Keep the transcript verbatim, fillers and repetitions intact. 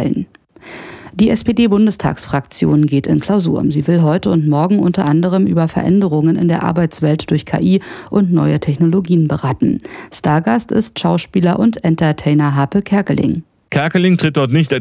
stellen. Die S P D-Bundestagsfraktion geht in Klausur. Sie will heute und morgen unter anderem über Veränderungen in der Arbeitswelt durch K I und neue Technologien beraten. Stargast ist Schauspieler und Entertainer Harpe Kerkeling. Kerkeling tritt dort nicht